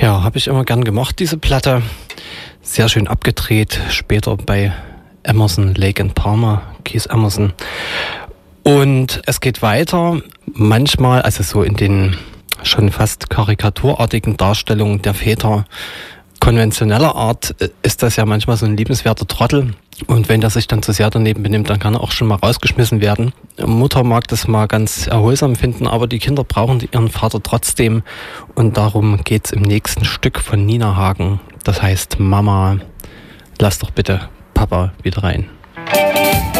Ja, habe ich immer gern gemocht, diese Platte. Sehr schön abgedreht, später bei Emerson, Lake and Palmer, Keith Emerson. Und es geht weiter, manchmal, also so in den schon fast karikaturartigen Darstellungen der Väter konventioneller Art, ist das ja manchmal so ein liebenswerter Trottel. Und wenn der sich dann zu sehr daneben benimmt, dann kann er auch schon mal rausgeschmissen werden. Mutter mag das mal ganz erholsam finden, aber die Kinder brauchen ihren Vater trotzdem. Und darum geht's im nächsten Stück von Nina Hagen. Das heißt, Mama, lass doch bitte Papa wieder rein.